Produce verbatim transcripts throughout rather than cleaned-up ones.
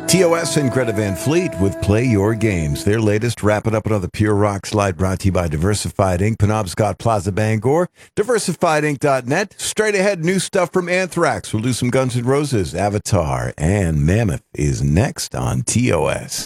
T O S and Greta Van Fleet with Play Your Games. Their latest, wrapping up another Pure Rock slide brought to you by Diversified Incorporated. Penobscot Plaza, Bangor. diversified inc dot net. Straight ahead, new stuff from Anthrax. We'll do some Guns N' Roses, Avatar, and Mammoth is next on T O S.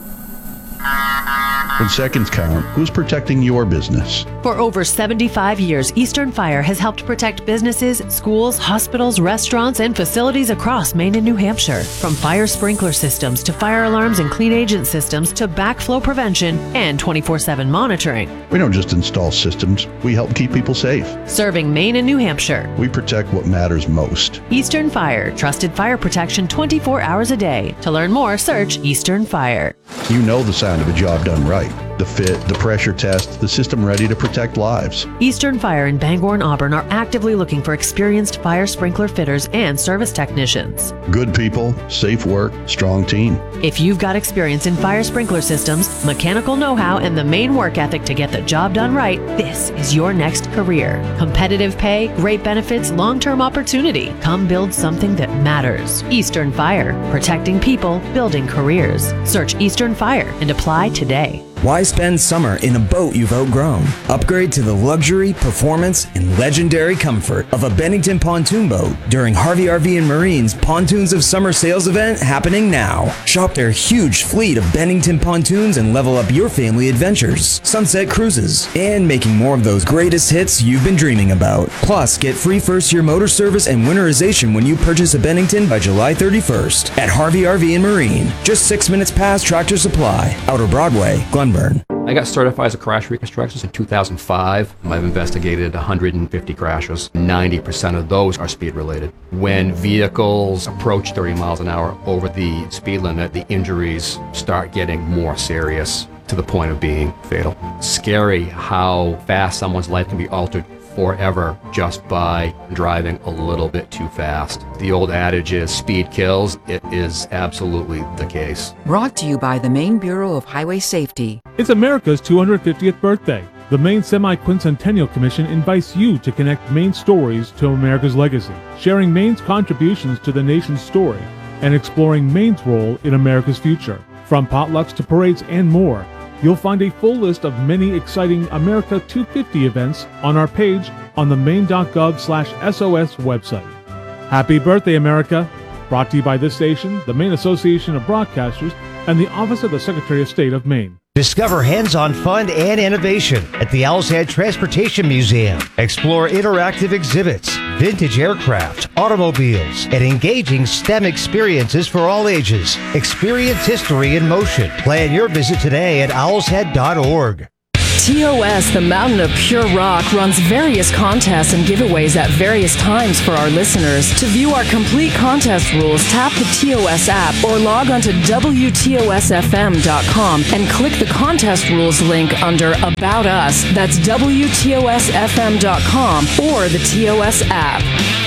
When seconds count, who's protecting your business? For over seventy-five years, Eastern Fire has helped protect businesses, schools, hospitals, restaurants, and facilities across Maine and New Hampshire. From fire sprinkler systems to fire alarms and clean agent systems to backflow prevention and twenty-four seven monitoring. We don't just install systems, we help keep people safe. Serving Maine and New Hampshire. We protect what matters most. Eastern Fire, trusted fire protection twenty-four hours a day. To learn more, search Eastern Fire. You know the sound of a job done right. The fit, the pressure test, the system ready to protect lives. Eastern Fire in Bangor and Auburn are actively looking for experienced fire sprinkler fitters and service technicians. Good people, safe work, strong team. If you've got experience in fire sprinkler systems, mechanical know-how, and the main work ethic to get the job done right, this is your next career. Competitive pay, great benefits, long-term opportunity. Come build something that matters. Eastern Fire, protecting people, building careers. Search Eastern Fire and apply today. Why spend summer in a boat you've outgrown? Upgrade to the luxury, performance, and legendary comfort of a Bennington pontoon boat during Harvey R V and Marine's Pontoons of Summer sales event happening now. Shop their huge fleet of Bennington pontoons and level up your family adventures, sunset cruises, and making more of those greatest hits you've been dreaming about. Plus, get free first-year motor service and winterization when you purchase a Bennington by July thirty-first at Harvey R V and Marine. Just six minutes past Tractor Supply, Outer Broadway, Glen. I got certified as a crash reconstructionist in two thousand five. I've investigated one hundred fifty crashes. ninety percent of those are speed related. When vehicles approach thirty miles an hour over the speed limit, the injuries start getting more serious to the point of being fatal. Scary how fast someone's life can be altered forever just by driving a little bit too fast. The old adage is speed kills. It is absolutely the case. Brought to you by the Maine Bureau of Highway Safety. It's America's two hundred fiftieth birthday. The Maine Semi-Quincentennial Commission invites you to connect Maine stories to America's legacy, sharing Maine's contributions to the nation's story, and exploring Maine's role in America's future. From potlucks to parades and more, you'll find a full list of many exciting America two fifty events on our page on the maine.gov slash SOS website. Happy birthday, America! Brought to you by this station, the Maine Association of Broadcasters, and the Office of the Secretary of State of Maine. Discover hands-on fun and innovation at the Owl's Head Transportation Museum. Explore interactive exhibits, vintage aircraft, automobiles, and engaging STEM experiences for all ages. Experience history in motion. Plan your visit today at owls head dot org. T O S, the Mountain of Pure Rock, runs various contests and giveaways at various times for our listeners. To view our complete contest rules, tap the T O S app or log on to W T O S F M dot com and click the contest rules link under About Us. That's W T O S F M dot com or the T O S app.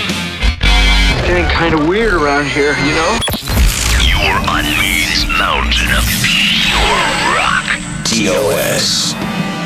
Getting kind of weird around here, you know? You're on Maine's Mountain of Pure Rock. T O S.